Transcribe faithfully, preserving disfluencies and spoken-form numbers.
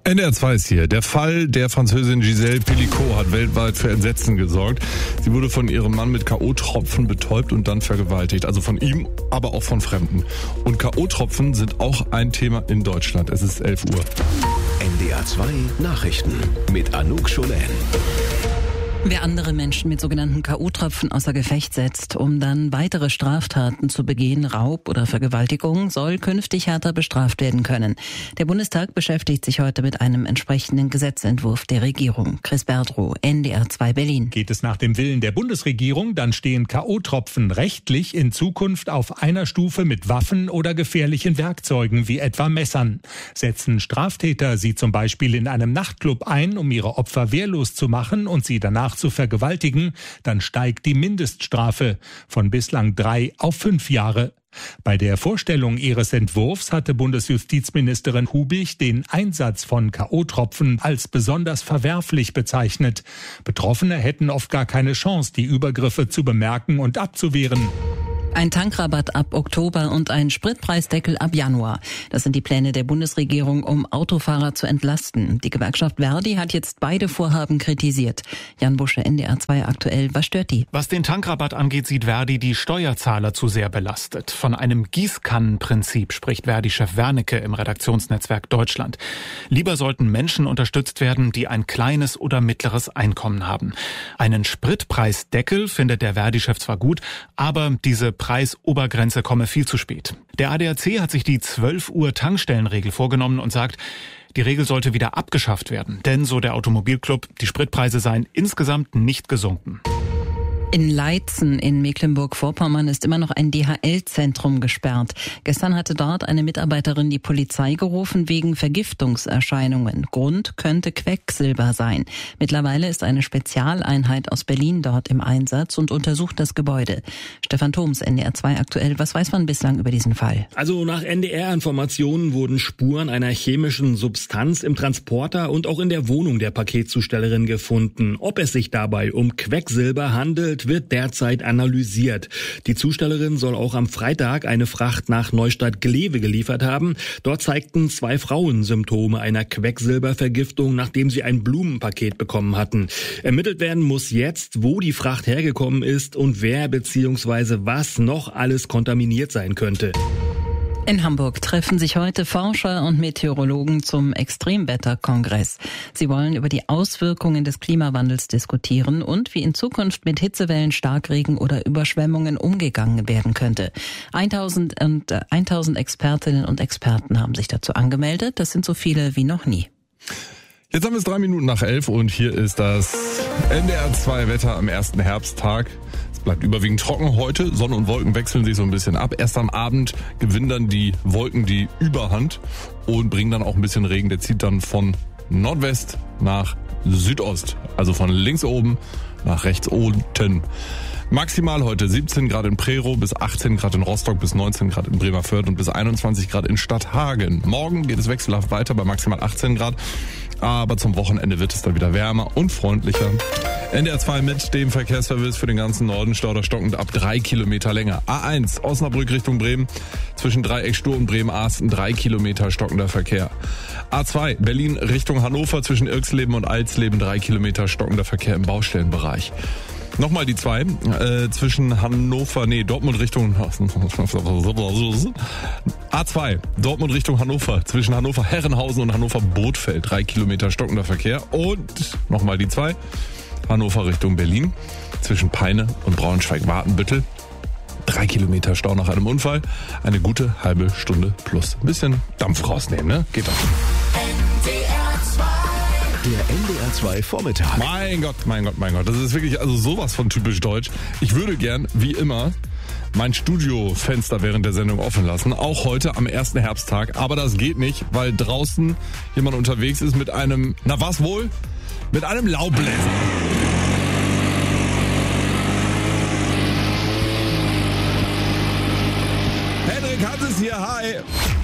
N D R zwei ist hier. Der Fall der Französin Gisèle Pelicot hat weltweit für Entsetzen gesorgt. Sie wurde von ihrem Mann mit K O-Tropfen betäubt und dann vergewaltigt. Also von ihm, aber auch von Fremden. Und K O-Tropfen sind auch ein Thema in Deutschland. Es ist elf Uhr. N D R zwei Nachrichten mit Anouk Scholen. Wer andere Menschen mit sogenannten K O-Tropfen außer Gefecht setzt, um dann weitere Straftaten zu begehen, Raub oder Vergewaltigung, soll künftig härter bestraft werden können. Der Bundestag beschäftigt sich heute mit einem entsprechenden Gesetzentwurf der Regierung. Chris Berdrow, N D R zwei Berlin. Geht es nach dem Willen der Bundesregierung, dann stehen K O-Tropfen rechtlich in Zukunft auf einer Stufe mit Waffen oder gefährlichen Werkzeugen wie etwa Messern. Setzen Straftäter sie zum Beispiel in einem Nachtclub ein, um ihre Opfer wehrlos zu machen und sie danach zu vergewaltigen, dann steigt die Mindeststrafe von bislang drei auf fünf Jahre. Bei der Vorstellung ihres Entwurfs hatte Bundesjustizministerin Hubig den Einsatz von K O-Tropfen als besonders verwerflich bezeichnet. Betroffene hätten oft gar keine Chance, die Übergriffe zu bemerken und abzuwehren. Ein Tankrabatt ab Oktober und ein Spritpreisdeckel ab Januar. Das sind die Pläne der Bundesregierung, um Autofahrer zu entlasten. Die Gewerkschaft Verdi hat jetzt beide Vorhaben kritisiert. Jan Busche, N D R zwei aktuell. Was stört die? Was den Tankrabatt angeht, sieht Verdi die Steuerzahler zu sehr belastet. Von einem Gießkannenprinzip spricht Verdi-Chef Wernicke im Redaktionsnetzwerk Deutschland. Lieber sollten Menschen unterstützt werden, die ein kleines oder mittleres Einkommen haben. Einen Spritpreisdeckel findet der Verdi-Chef zwar gut, aber diese Preisobergrenze komme viel zu spät. Der A D A C hat sich die zwölf Uhr Tankstellenregel vorgenommen und sagt, die Regel sollte wieder abgeschafft werden. Denn, so der Automobilclub, die Spritpreise seien insgesamt nicht gesunken. In Leitzen in Mecklenburg-Vorpommern ist immer noch ein D H L-Zentrum gesperrt. Gestern hatte dort eine Mitarbeiterin die Polizei gerufen wegen Vergiftungserscheinungen. Grund könnte Quecksilber sein. Mittlerweile ist eine Spezialeinheit aus Berlin dort im Einsatz und untersucht das Gebäude. Stefan Thoms, N D R zwei aktuell. Was weiß man bislang über diesen Fall? Also nach N D R-Informationen wurden Spuren einer chemischen Substanz im Transporter und auch in der Wohnung der Paketzustellerin gefunden. Ob es sich dabei um Quecksilber handelt, wird derzeit analysiert. Die Zustellerin soll auch am Freitag eine Fracht nach Neustadt-Glewe geliefert haben. Dort zeigten zwei Frauen Symptome einer Quecksilbervergiftung, nachdem sie ein Blumenpaket bekommen hatten. Ermittelt werden muss jetzt, wo die Fracht hergekommen ist und wer bzw. was noch alles kontaminiert sein könnte. In Hamburg treffen sich heute Forscher und Meteorologen zum Extremwetterkongress. Sie wollen über die Auswirkungen des Klimawandels diskutieren und wie in Zukunft mit Hitzewellen, Starkregen oder Überschwemmungen umgegangen werden könnte. tausend und äh, tausend Expertinnen und Experten haben sich dazu angemeldet. Das sind so viele wie noch nie. Jetzt haben wir es drei Minuten nach elf und hier ist das N D R zwei Wetter am ersten Herbsttag. Es bleibt überwiegend trocken heute. Sonne und Wolken wechseln sich so ein bisschen ab. Erst am Abend gewinnen dann die Wolken die Überhand und bringen dann auch ein bisschen Regen. Der zieht dann von Nordwest nach Südost. Also von links oben nach rechts unten. Maximal heute siebzehn Grad in Prerow, bis achtzehn Grad in Rostock, bis neunzehn Grad in Bremerförde und bis einundzwanzig Grad in Stadthagen. Morgen geht es wechselhaft weiter bei maximal achtzehn Grad. Aber zum Wochenende wird es dann wieder wärmer und freundlicher. N D R zwei mit dem Verkehrsservice für den ganzen Norden. Stauder stockend ab drei Kilometer länger. A eins Osnabrück Richtung Bremen. Zwischen Dreieck Stur und Bremen-Asten drei Kilometer stockender Verkehr. A zwei Berlin Richtung Hannover. Zwischen Irxleben und Alsleben drei Kilometer stockender Verkehr im Baustellenbereich. Nochmal die zwei, äh, zwischen Hannover, nee, Dortmund Richtung, A zwei, Dortmund Richtung Hannover, zwischen Hannover Herrenhausen und Hannover Bothfeld, drei Kilometer stockender Verkehr. Und nochmal die zwei, Hannover Richtung Berlin, zwischen Peine und Braunschweig-Wartenbüttel, drei Kilometer Stau nach einem Unfall, eine gute halbe Stunde plus. Ein bisschen Dampf rausnehmen, ne? Geht doch. Der N D R zwei Vormittag. Mein Gott, mein Gott, mein Gott. Das ist wirklich also sowas von typisch deutsch. Ich würde gern, wie immer, mein Studiofenster während der Sendung offen lassen. Auch heute am ersten Herbsttag. Aber das geht nicht, weil draußen jemand unterwegs ist mit einem, na was wohl? Mit einem Laubbläser. Henrik Hanses hier, hi.